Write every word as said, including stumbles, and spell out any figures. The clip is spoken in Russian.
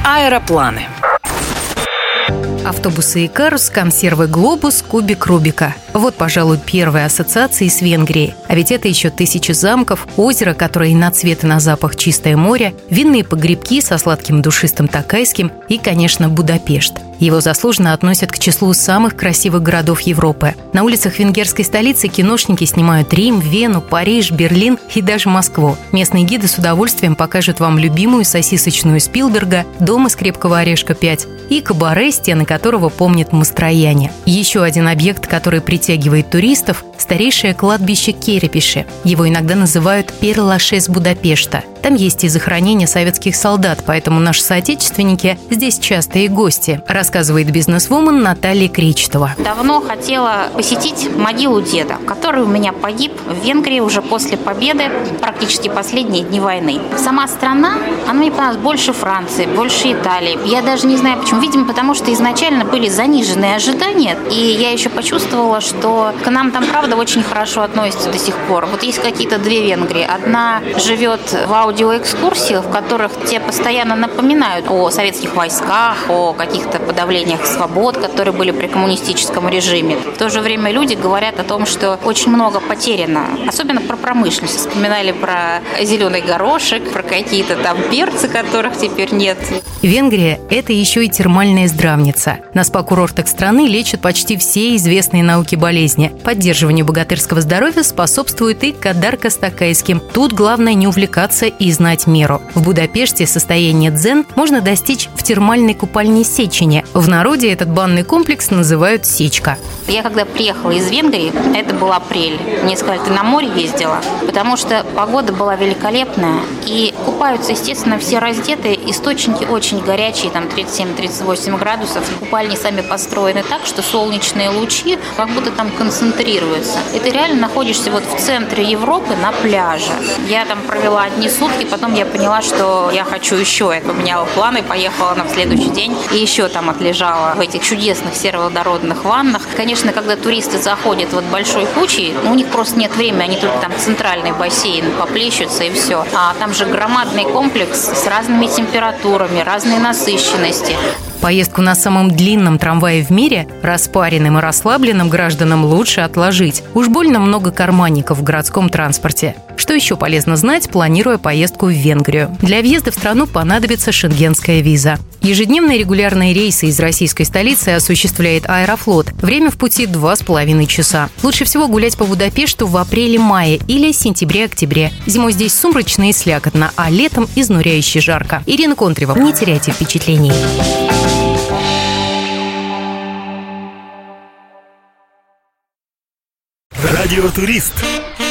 Аэропланы. Автобусы Икарус, консервы Глобус, кубик Рубика. Вот, пожалуй, первые ассоциации с Венгрией. А ведь это еще тысячи замков, озеро, которое и на цвет, и на запах чистое море, винные погребки со сладким душистым токайским и, конечно, Будапешт. Его заслуженно относят к числу самых красивых городов Европы. На улицах венгерской столицы киношники снимают Рим, Вену, Париж, Берлин и даже Москву. Местные гиды с удовольствием покажут вам любимую сосисочную Спилберга, дом из крепкого орешка пять и кабаре, стены которого помнят Мастрояне. Еще один объект, который притягивает туристов – старейшее кладбище Керепиши. Его иногда называют Пер-Лашез Будапешта. Там есть и захоронения советских солдат, поэтому наши соотечественники здесь частые гости, рассказывает бизнесвумен Наталья Кречетова. Давно хотела посетить могилу деда, который у меня погиб в Венгрии уже после победы, практически последние дни войны. Сама страна, она мне понравилась больше Франции, больше Италии. Я даже не знаю почему. Видимо, потому что изначально были заниженные ожидания, и я еще почувствовала, что к нам там, правда, очень хорошо относятся до сих пор. Вот есть какие-то две Венгрии. Одна живет в аудиоэкскурсиях, в которых те постоянно напоминают о советских войсках, о каких-то подавлениях свобод, которые были при коммунистическом режиме. В то же время люди говорят о том, что очень много потеряно, особенно про промышленность. Вспоминали про зеленый горошек, про какие-то там перцы, которых теперь нет. Венгрия – это еще и термальная здравница. На спа-курортах страны лечат почти все известные науке болезни. Поддерживанию богатырского здоровья способствует и кадарка с токайским. Тут главное не увлекаться и знать меру. В Будапеште состояние дзен можно достичь в термальной купальне Сечени. В народе этот банный комплекс называют Сечка. Я когда приехала из Венгрии, это был апрель, мне сказали, ты на море ездила? Потому что погода была великолепная, и купаются, естественно, все раздетые, источники очень горячие, там тридцать семь - тридцать восемь градусов. Купальни сами построены так, что солнечные лучи как будто там концентрируются. И ты реально находишься вот в центре Европы на пляже. Я там провела одни сутки, потом я поняла, что я хочу еще. Я поменяла планы, поехала на следующий день и еще там отлежала в этих чудесных сероводородных ваннах. Конечно, когда туристы заходят вот большой кучей, у них просто нет времени, они только там в центральный бассейн поплещутся и все. А там же громадный комплекс с разными температурами, разной насыщенности. Поездку на самом длинном трамвае в мире распаренным и расслабленным гражданам лучше отложить. Уж больно много карманников в городском транспорте. Что еще полезно знать, планируя поездку в Венгрию? Для въезда в страну понадобится шенгенская виза. Ежедневные регулярные рейсы из российской столицы осуществляет Аэрофлот. Время в пути два с половиной часа. Лучше всего гулять по Будапешту в апреле-мае или сентябре-октябре. Зимой здесь сумрачно и слякотно, а летом изнуряюще жарко. Ирина Контрева. Не теряйте впечатлений. Радиотурист.